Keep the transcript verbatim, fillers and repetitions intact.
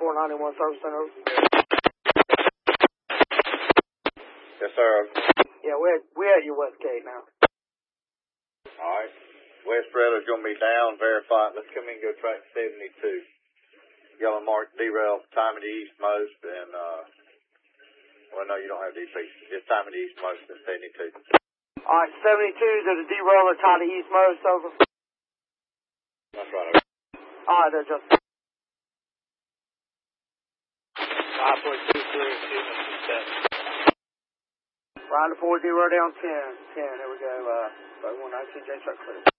four ninety-one Service Center. Yes, sir. Yeah, we're, we're at your west gate now. All right. West Railroad's going to be down, verified. Let's come in and go track seventy-two. Yellow mark, derail, time of the eastmost, and, uh, well, no, you don't have D P. Just time of the eastmost and seventy-two. All right, seventy-two to the derailer, tie to eastmost, over. That's right, over. All right, there, Justin. five point two three, seven. Round to four, zero down ten. ten, there we go. Uh, one nineteen, J truck clear.